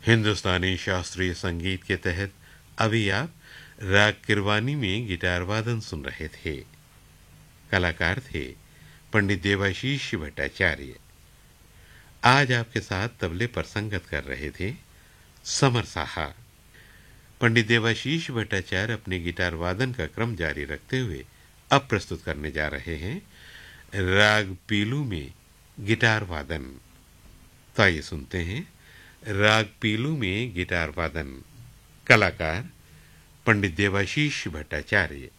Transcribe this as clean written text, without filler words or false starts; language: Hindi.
हिंदुस्तानी शास्त्रीय संगीत के तहत अभी आप राग किरवानी में गिटार वादन सुन रहे थे। कलाकार थे पंडित देवाशीष भट्टाचार्य। आज आपके साथ तबले पर संगत कर रहे थे समर साहा। पंडित देवाशीष भट्टाचार्य अपने गिटार वादन का क्रम जारी रखते हुए अब प्रस्तुत करने जा रहे हैं राग पीलू में गिटार वादन। तो आइए सुनते हैं राग पीलू में गिटार वादन। कलाकार पंडित देवाशीष भट्टाचार्य।